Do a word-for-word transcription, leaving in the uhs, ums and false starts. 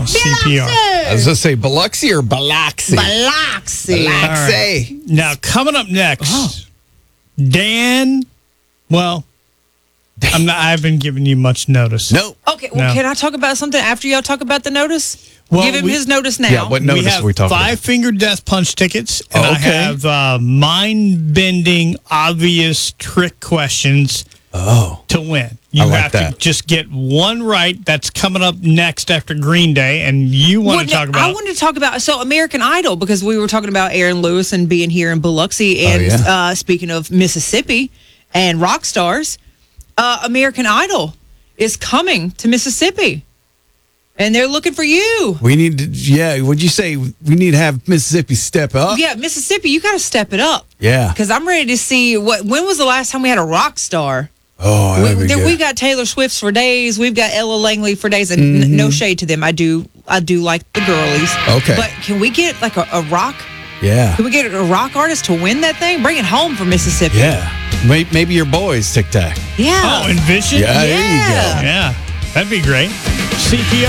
C P R. I was going to say Biloxi or Biloxi? Biloxi. Biloxi. Right. Now, coming up next, Oh. Dan, well, I'm not, I haven't given you much notice. No. Okay, well, No. can I talk about something after y'all talk about the notice? Well, Give him we- his notice now. Yeah, what We notice have are we talking five about? finger death punch tickets, and Oh, I okay. have uh, mind bending, obvious trick questions Oh. to win. You I like have to that. just get one right. That's coming up next after Green Day, and you want Well, to talk no, about. I wanted to talk about so American Idol because we were talking about Aaron Lewis and being here in Biloxi, and Oh, yeah. uh, speaking of Mississippi and rock stars, uh, American Idol is coming to Mississippi, and they're looking for you. We need to, yeah, would you say we need to have Mississippi step up? Yeah, Mississippi, you got to step it up Yeah. because I'm ready to see what. When was the last time we had a rock star? Oh, We, that'd be there- good. we got Taylor Swift's for days. We've got Ella Langley for days, and n- no shade to them. I do, I do like the girlies. Okay. but can we get like a, a rock? Yeah. Can we get a rock artist to win that thing? Bring it home for Mississippi. Yeah. Maybe, maybe your boys, Tic Tac. Yeah. oh, Envision? Yeah, there you go. Yeah. Yeah, that'd be great. C P R.